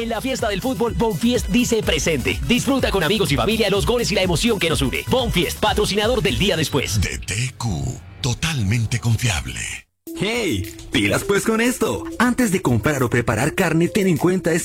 En la fiesta del fútbol, Bonfiest dice presente. Disfruta con amigos y familia los goles y la emoción que nos une. Bonfiest, patrocinador del día después. DTQ, totalmente confiable. ¡Hey! ¡Pilas pues con esto! Antes de comprar o preparar carne, ten en cuenta